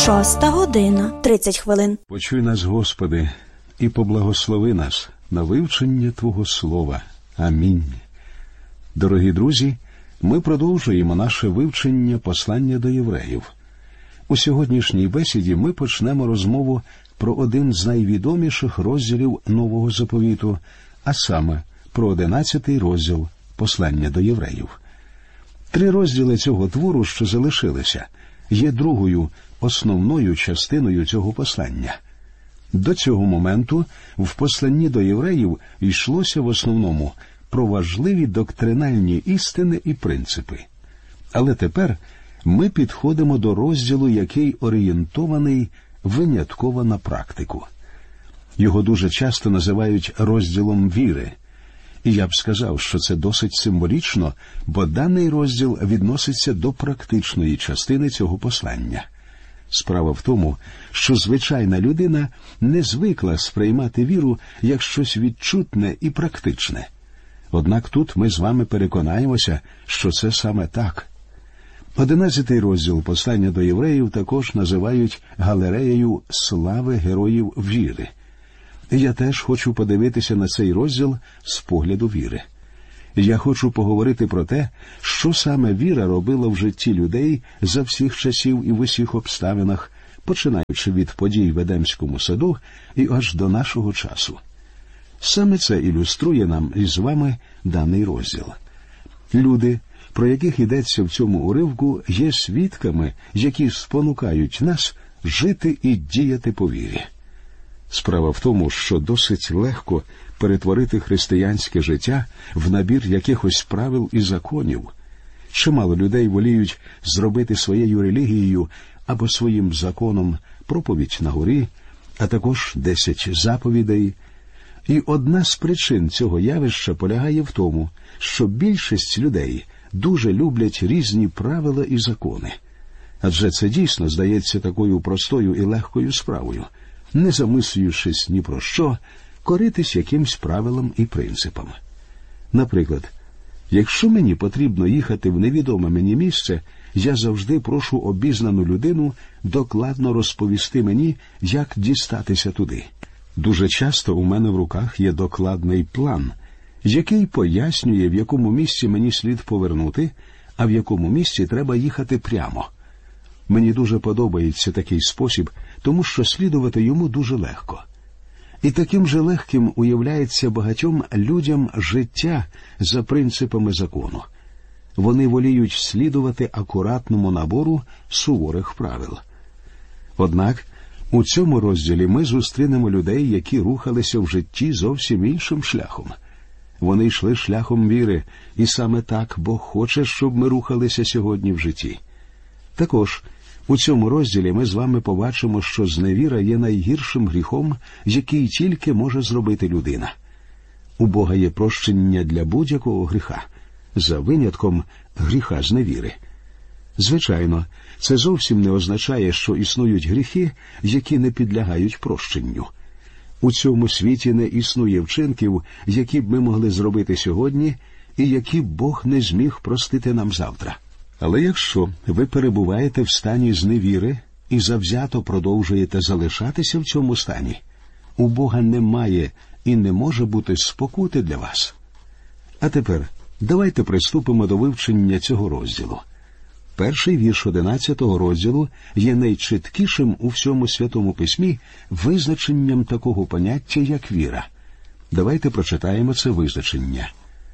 6:30 хвилин. Почуй нас, Господи, і поблагослови нас на вивчення Твого Слова. Амінь. Дорогі друзі, ми продовжуємо наше вивчення послання до євреїв. У сьогоднішній бесіді ми почнемо розмову про один з найвідоміших розділів Нового Заповіту, а саме про 11-й розділ послання до євреїв. 3 розділи цього твору, що залишилися, є другою, основною частиною цього послання. До цього моменту в посланні до євреїв йшлося в основному про важливі доктринальні істини і принципи. Але тепер ми підходимо до розділу, який орієнтований винятково на практику. Його дуже часто називають розділом віри. І я б сказав, що це досить символічно, бо даний розділ відноситься до практичної частини цього послання. Справа в тому, що звичайна людина не звикла сприймати віру як щось відчутне і практичне. Однак тут ми з вами переконаємося, що це саме так. 11-й розділ послання до євреїв також називають галереєю слави героїв віри. І я теж хочу подивитися на цей розділ з погляду віри. Я хочу поговорити про те, що саме віра робила в житті людей за всіх часів і в усіх обставинах, починаючи від подій в Едемському саду і аж до нашого часу. Саме це ілюструє нам із вами даний розділ. Люди, про яких йдеться в цьому уривку, є свідками, які спонукають нас жити і діяти по вірі. Справа в тому, що досить легко перетворити християнське життя в набір якихось правил і законів. Чимало людей воліють зробити своєю релігією або своїм законом проповідь на горі, а також 10 заповідей. І одна з причин цього явища полягає в тому, що більшість людей дуже люблять різні правила і закони. Адже це дійсно здається такою простою і легкою справою, не замислюючись ні про що, коритись якимсь правилам і принципам. Наприклад, якщо мені потрібно їхати в невідоме мені місце, я завжди прошу обізнану людину докладно розповісти мені, як дістатися туди. Дуже часто у мене в руках є докладний план, який пояснює, в якому місці мені слід повернути, а в якому місці треба їхати прямо. Мені дуже подобається такий спосіб, тому що слідувати йому дуже легко. І таким же легким уявляється багатьом людям життя за принципами закону. Вони воліють слідувати акуратному набору суворих правил. Однак у цьому розділі ми зустрінемо людей, які рухалися в житті зовсім іншим шляхом. Вони йшли шляхом віри, і саме так Бог хоче, щоб ми рухалися сьогодні в житті. Також у цьому розділі ми з вами побачимо, що зневіра є найгіршим гріхом, який тільки може зробити людина. У Бога є прощення для будь-якого гріха, за винятком гріха зневіри. Звичайно, це зовсім не означає, що існують гріхи, які не підлягають прощенню. У цьому світі не існує вчинків, які б ми могли зробити сьогодні, і які б Бог не зміг простити нам завтра. Але якщо ви перебуваєте в стані зневіри і завзято продовжуєте залишатися в цьому стані, у Бога немає і не може бути спокути для вас. А тепер давайте приступимо до вивчення цього розділу. Перший вірш 11-го розділу є найчіткішим у всьому Святому Письмі визначенням такого поняття, як віра. Давайте прочитаємо це визначення.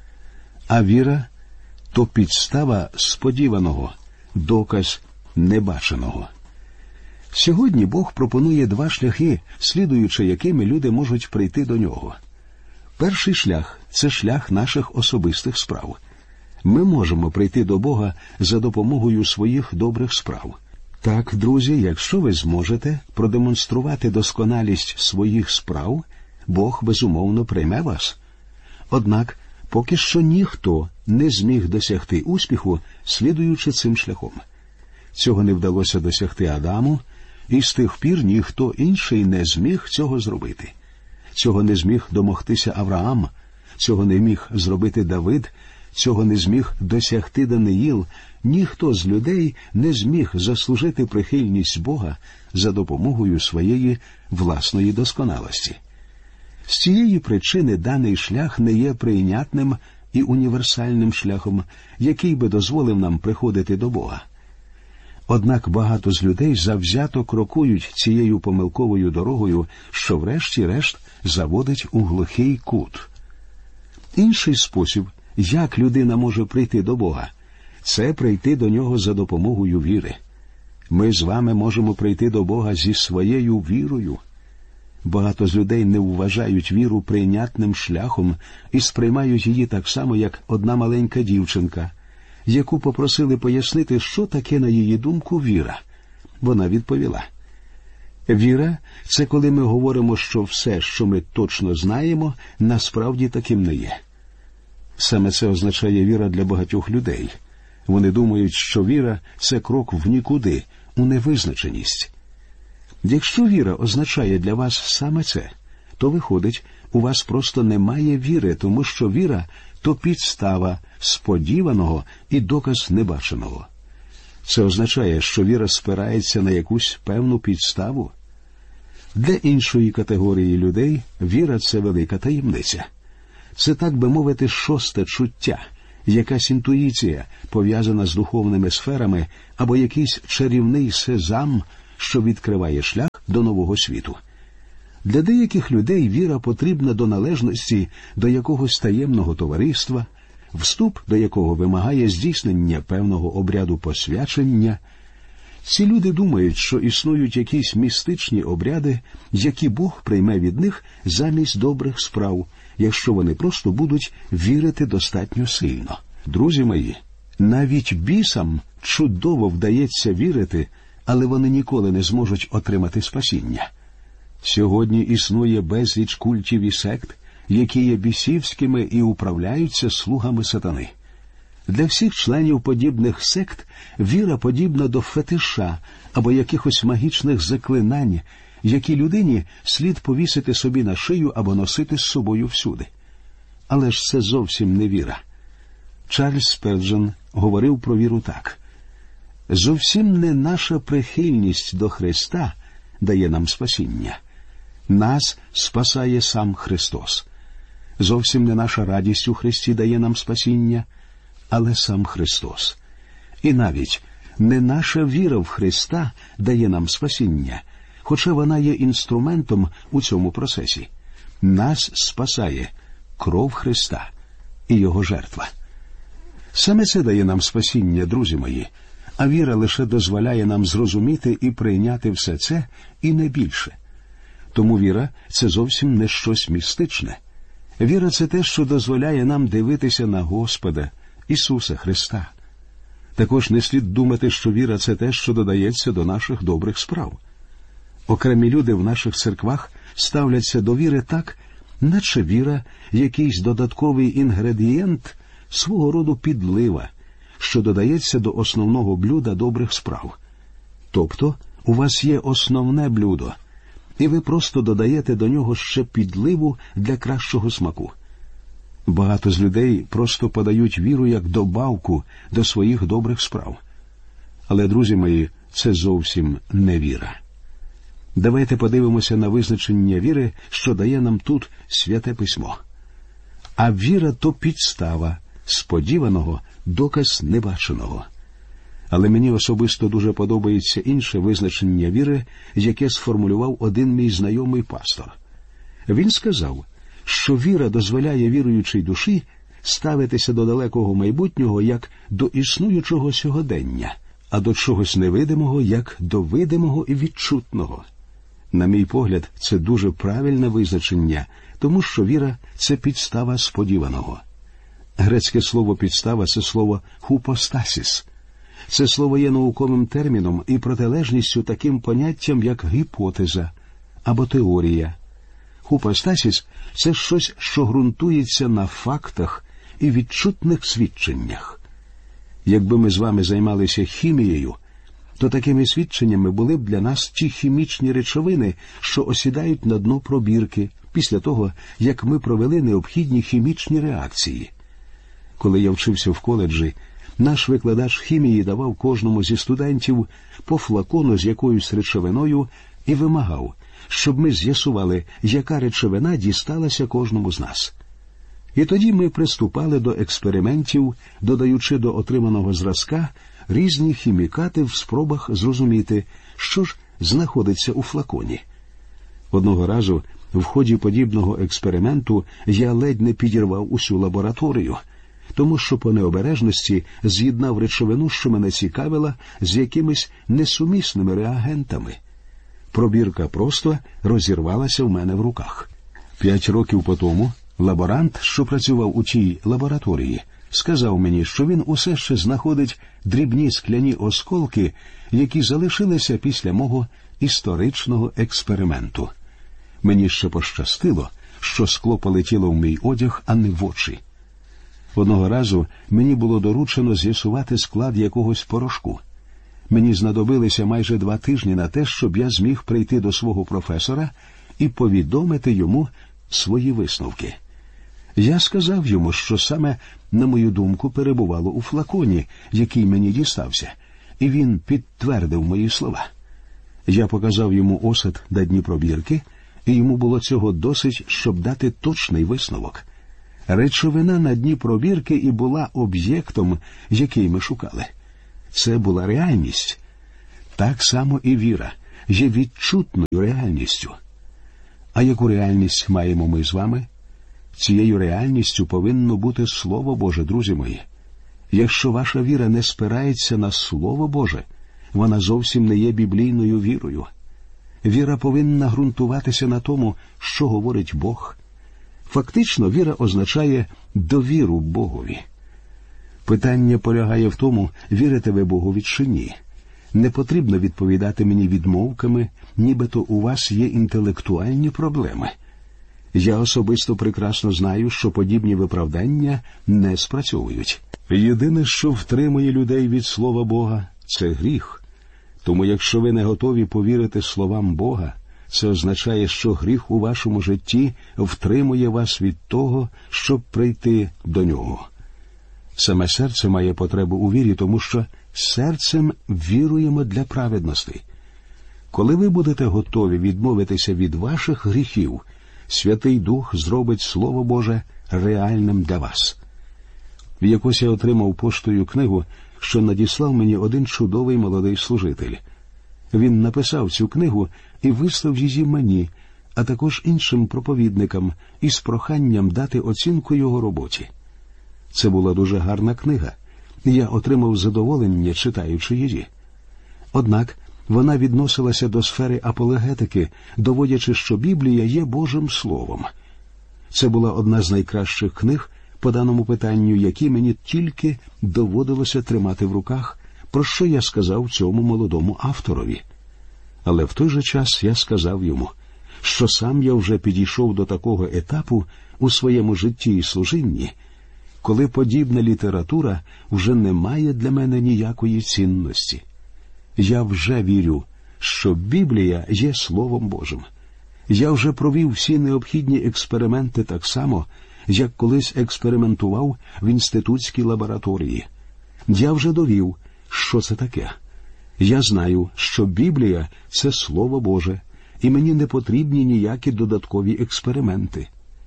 А віра – то підстава сподіваного, доказ небаченого. Сьогодні Бог пропонує 2 шляхи, слідуючи якими люди можуть прийти до Нього. Перший шлях – це шлях наших особистих справ. Ми можемо прийти до Бога за допомогою своїх добрих справ. Так, друзі, якщо ви зможете продемонструвати досконалість своїх справ, Бог, безумовно, прийме вас. Однак, поки що ніхто не зміг досягти успіху, слідуючи цим шляхом. Цього не вдалося досягти Адаму, і з тих пір ніхто інший не зміг цього зробити. Цього не зміг домогтися Авраам, цього не міг зробити Давид, цього не зміг досягти Даниїл, ніхто з людей не зміг заслужити прихильність Бога за допомогою своєї власної досконалості. З цієї причини даний шлях не є прийнятним і універсальним шляхом, який би дозволив нам приходити до Бога. Однак багато з людей завзято крокують цією помилковою дорогою, що врешті-решт заводить у глухий кут. Інший спосіб, як людина може прийти до Бога, це прийти до Нього за допомогою віри. Ми з вами можемо прийти до Бога зі своєю вірою. Багато з людей не вважають віру прийнятним шляхом і сприймають її так само, як одна маленька дівчинка, яку попросили пояснити, що таке, на її думку, віра. Вона відповіла: «Віра – це коли ми говоримо, що все, що ми точно знаємо, насправді таким не є». Саме це означає віра для багатьох людей. Вони думають, що віра – це крок в нікуди, у невизначеність. Якщо віра означає для вас саме це, то виходить, у вас просто немає віри, тому що віра – то підстава сподіваного і доказ небаченого. Це означає, що віра спирається на якусь певну підставу. Для іншої категорії людей віра – це велика таємниця. Це, так би мовити, шосте чуття, якась інтуїція, пов'язана з духовними сферами, або якийсь чарівний сезам, що відкриває шлях до нового світу. Для деяких людей віра потрібна до належності до якогось таємного товариства, вступ до якого вимагає здійснення певного обряду посвячення. Ці люди думають, що існують якісь містичні обряди, які Бог прийме від них замість добрих справ, якщо вони просто будуть вірити достатньо сильно. Друзі мої, навіть бісам чудово вдається вірити, але вони ніколи не зможуть отримати спасіння. Сьогодні існує безліч культів і сект, які є бісівськими і управляються слугами сатани. Для всіх членів подібних сект віра подібна до фетиша або якихось магічних заклинань, які людині слід повісити собі на шию або носити з собою всюди. Але ж це зовсім не віра. Чарльз Сперджен говорив про віру так: «Зовсім не наша прихильність до Христа дає нам спасіння. Нас спасає сам Христос. Зовсім не наша радість у Христі дає нам спасіння, але сам Христос. І навіть не наша віра в Христа дає нам спасіння, хоча вона є інструментом у цьому процесі. Нас спасає кров Христа і Його жертва». Саме це дає нам спасіння, друзі мої, а віра лише дозволяє нам зрозуміти і прийняти все це, і не більше. Тому віра – це зовсім не щось містичне. Віра – це те, що дозволяє нам дивитися на Господа, Ісуса Христа. Також не слід думати, що віра – це те, що додається до наших добрих справ. Окремі люди в наших церквах ставляться до віри так, наче віра – якийсь додатковий інгредієнт, свого роду підлива, що додається до основного блюда добрих справ. Тобто, у вас є основне блюдо, і ви просто додаєте до нього ще підливу для кращого смаку. Багато з людей просто подають віру як добавку до своїх добрих справ. Але, друзі мої, це зовсім не віра. Давайте подивимося на визначення віри, що дає нам тут Святе Письмо. А віра – то підстава сподіваного, доказ небаченого. Але мені особисто дуже подобається інше визначення віри, яке сформулював один мій знайомий пастор. Він сказав, що віра дозволяє віруючій душі ставитися до далекого майбутнього як до існуючого сьогодення, а до чогось невидимого як до видимого і відчутного. На мій погляд, це дуже правильне визначення, тому що віра – це підстава сподіваного. Грецьке слово «підстава» – це слово «хупостасіс». Це слово є науковим терміном і протилежністю таким поняттям, як гіпотеза або теорія. Хупостасіс – це щось, що ґрунтується на фактах і відчутних свідченнях. Якби ми з вами займалися хімією, то такими свідченнями були б для нас ті хімічні речовини, що осідають на дно пробірки після того, як ми провели необхідні хімічні реакції. Коли я вчився в коледжі, наш викладач хімії давав кожному зі студентів по флакону з якоюсь речовиною і вимагав, щоб ми з'ясували, яка речовина дісталася кожному з нас. І тоді ми приступали до експериментів, додаючи до отриманого зразка різні хімікати в спробах зрозуміти, що ж знаходиться у флаконі. Одного разу в ході подібного експерименту я ледь не підірвав усю лабораторію, тому що по необережності з'єднав речовину, що мене цікавила, з якимись несумісними реагентами. Пробірка просто розірвалася в мене в руках. 5 років потому лаборант, що працював у тій лабораторії, сказав мені, що він усе ще знаходить дрібні скляні осколки, які залишилися після мого історичного експерименту. Мені ще пощастило, що скло полетіло в мій одяг, а не в очі. Одного разу мені було доручено з'ясувати склад якогось порошку. Мені знадобилися майже 2 тижні на те, щоб я зміг прийти до свого професора і повідомити йому свої висновки. Я сказав йому, що саме, на мою думку, перебувало у флаконі, який мені дістався, і він підтвердив мої слова. Я показав йому осад на дні пробірки, і йому було цього досить, щоб дати точний висновок. Речовина на дні пробірки і була об'єктом, який ми шукали. Це була реальність. Так само і віра є відчутною реальністю. А яку реальність маємо ми з вами? Цією реальністю повинно бути Слово Боже, друзі мої. Якщо ваша віра не спирається на Слово Боже, вона зовсім не є біблійною вірою. Віра повинна ґрунтуватися на тому, що говорить Бог. Фактично, віра означає довіру Богові. Питання полягає в тому, вірите ви Богові чи ні. Не потрібно відповідати мені відмовками, нібито у вас є інтелектуальні проблеми. Я особисто прекрасно знаю, що подібні виправдання не спрацьовують. Єдине, що втримує людей від Слова Бога – це гріх. Тому якщо ви не готові повірити словам Бога, це означає, що гріх у вашому житті втримує вас від того, щоб прийти до Нього. Саме серце має потребу у вірі, тому що серцем віруємо для праведності. Коли ви будете готові відмовитися від ваших гріхів, Святий Дух зробить Слово Боже реальним для вас. Якось я отримав поштою книгу, що надіслав мені один чудовий молодий служитель. Він написав цю книгу і вислав її мені, а також іншим проповідникам, із проханням дати оцінку його роботі. Це була дуже гарна книга. Я отримав задоволення, читаючи її. Однак вона відносилася до сфери апологетики, доводячи, що Біблія є Божим Словом. Це була одна з найкращих книг по даному питанню, які мені тільки доводилося тримати в руках, про що я сказав цьому молодому авторові. Але в той же час я сказав йому, що сам я вже підійшов до такого етапу у своєму житті і служінні, коли подібна література вже не має для мене ніякої цінності. Я вже вірю, що Біблія є Словом Божим. Я вже провів всі необхідні експерименти так само, як колись експериментував в інститутській лабораторії. Я вже довів, що це таке. Я знаю, що Біблія – це Слово Боже, і мені не потрібні ніякі додаткові експерименти.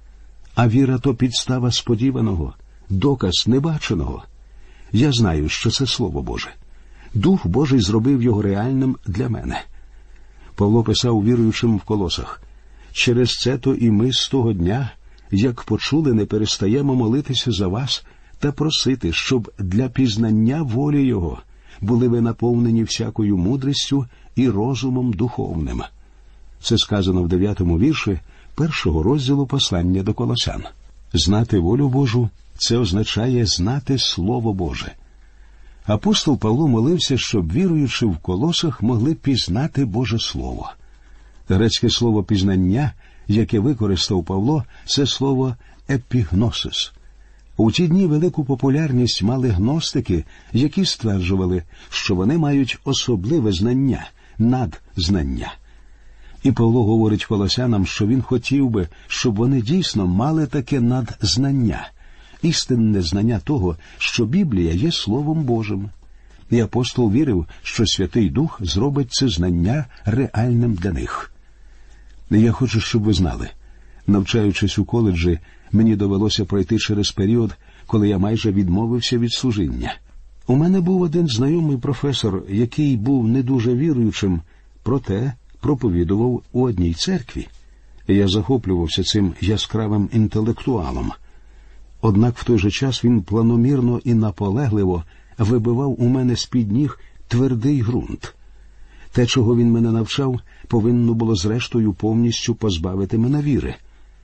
А віра – то підстава сподіваного, доказ небаченого. Я знаю, що це Слово Боже. Дух Божий зробив його реальним для мене. Павло писав віруючим в Колосах: «Через це то і ми з того дня, як почули, не перестаємо молитися за вас та просити, щоб для пізнання волі Його були ви наповнені всякою мудрістю і розумом духовним». Це сказано в 9-му вірші 1-го розділу послання до Колосян. Знати волю Божу – це означає знати Слово Боже. Апостол Павло молився, щоб віруючи в Колосах могли пізнати Боже Слово. Грецьке слово «пізнання», яке використав Павло, це слово «епігносис». У ті дні велику популярність мали гностики, які стверджували, що вони мають особливе знання, надзнання. І Павло говорить колосянам, що він хотів би, щоб вони дійсно мали таке надзнання, істинне знання того, що Біблія є Словом Божим. І апостол вірив, що Святий Дух зробить це знання реальним для них. Я хочу, щоб ви знали, навчаючись у коледжі, мені довелося пройти через період, коли я майже відмовився від служіння. У мене був один знайомий професор, який був не дуже віруючим, проте проповідував у одній церкві. Я захоплювався цим яскравим інтелектуалом. Однак в той же час він планомірно і наполегливо вибивав у мене з-під ніг твердий ґрунт. Те, чого він мене навчав, повинно було зрештою повністю позбавити мене віри.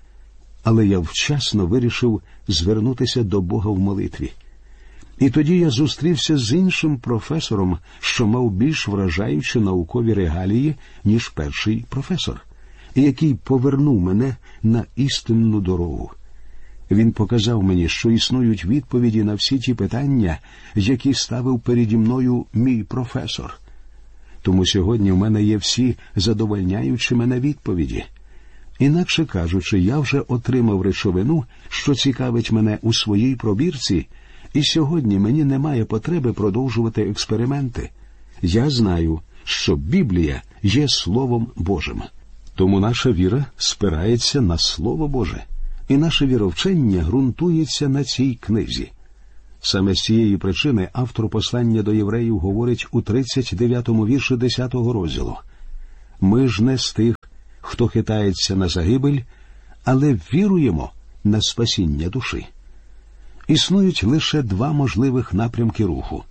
Але я вчасно вирішив звернутися до Бога в молитві. І тоді я зустрівся з іншим професором, що мав більш вражаючі наукові регалії, ніж перший професор, і який повернув мене на істинну дорогу. Він показав мені, що існують відповіді на всі ті питання, які ставив переді мною мій професор. Тому сьогодні в мене є всі задовольняючі мене відповіді. Інакше кажучи, я вже отримав речовину, що цікавить мене у своїй пробірці, і сьогодні мені немає потреби продовжувати експерименти. Я знаю, що Біблія є Словом Божим. Тому наша віра спирається на Слово Боже, і наше віровчення ґрунтується на цій книзі. Саме з цієї причини автор послання до євреїв говорить у 39-му вірші 10-го розділу: «Ми ж не з тих, хто хитається на загибель, але віруємо на спасіння душі». Існують лише два можливих напрямки руху.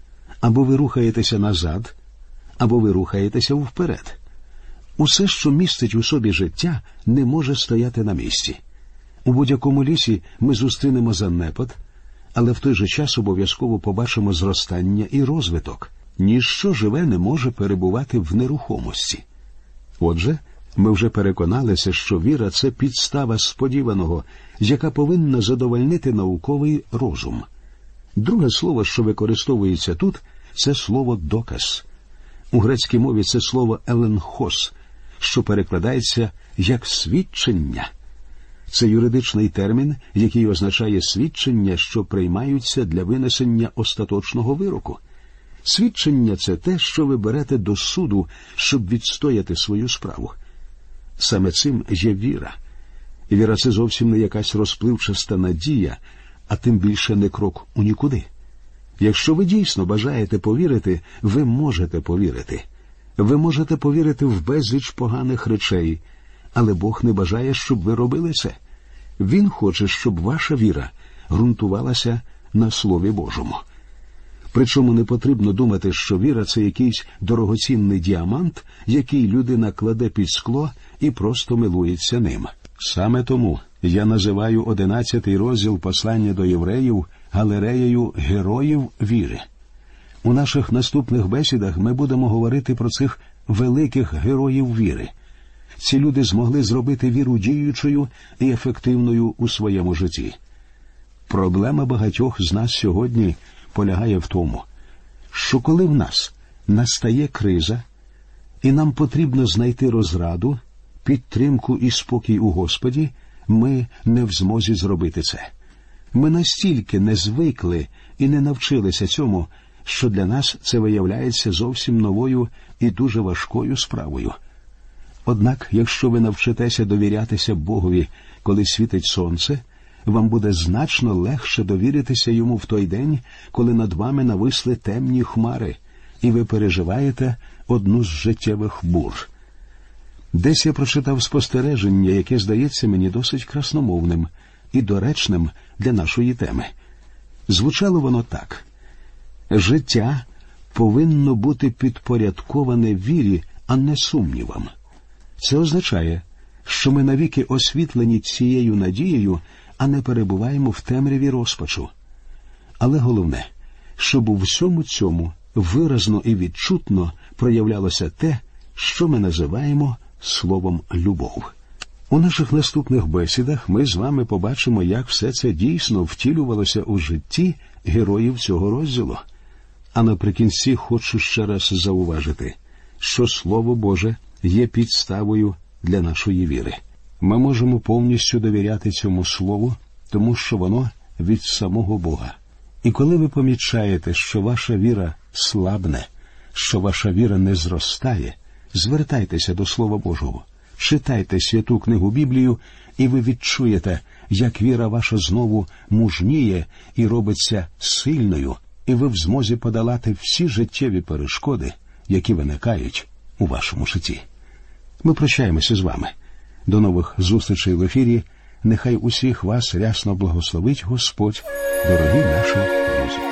Або ви рухаєтеся назад, або ви рухаєтеся вперед. Усе, що містить у собі життя, не може стояти на місці. У будь-якому лісі ми зустрінемо занепад, але в той же час обов'язково побачимо зростання і розвиток. Ніщо живе не може перебувати в нерухомості. Отже, ми вже переконалися, що віра – це підстава сподіваного, яка повинна задовольнити науковий розум. Друге слово, що використовується тут, це слово «доказ». У грецькій мові це слово «еленхос», що перекладається як «свідчення». Це юридичний термін, який означає свідчення, що приймаються для винесення остаточного вироку. Свідчення – це те, що ви берете до суду, щоб відстояти свою справу. Саме цим є віра. Віра – це зовсім не якась розпливчаста надія, а тим більше не крок у нікуди. Якщо ви дійсно бажаєте повірити, ви можете повірити. Ви можете повірити в безліч поганих речей, але Бог не бажає, щоб ви робили це. Він хоче, щоб ваша віра ґрунтувалася на Слові Божому. Причому не потрібно думати, що віра – це якийсь дорогоцінний діамант, який людина кладе під скло і просто милується ним. Саме тому я називаю 11-й розділ послання до євреїв галереєю героїв віри. У наших наступних бесідах ми будемо говорити про цих великих героїв віри. Ці люди змогли зробити віру діючою і ефективною у своєму житті. Проблема багатьох з нас сьогодні полягає в тому, що коли в нас настає криза, і нам потрібно знайти розраду, підтримку і спокій у Господі, ми не в змозі зробити це. Ми настільки не звикли і не навчилися цьому, що для нас це виявляється зовсім новою і дуже важкою справою. Однак, якщо ви навчитеся довірятися Богові, коли світить сонце, вам буде значно легше довіритися Йому в той день, коли над вами нависли темні хмари, і ви переживаєте одну з життєвих бур. Десь я прочитав спостереження, яке здається мені досить красномовним і доречним для нашої теми. Звучало воно так: «Життя повинно бути підпорядковане вірі, а не сумнівам». Це означає, що ми навіки освітлені цією надією, а не перебуваємо в темряві розпачу. Але головне, щоб у всьому цьому виразно і відчутно проявлялося те, що ми називаємо словом «любов». У наших наступних бесідах ми з вами побачимо, як все це дійсно втілювалося у житті героїв цього розділу. А наприкінці хочу ще раз зауважити, що Слово Боже є підставою для нашої віри. Ми можемо повністю довіряти цьому Слову, тому що воно від самого Бога. І коли ви помічаєте, що ваша віра слабне, що ваша віра не зростає, звертайтеся до Слова Божого, читайте святу книгу Біблію, і ви відчуєте, як віра ваша знову мужніє і робиться сильною, і ви в змозі подолати всі життєві перешкоди, які виникають у вашому житті. Ми прощаємося з вами. До нових зустрічей в ефірі. Нехай усіх вас рясно благословить Господь, дорогі наші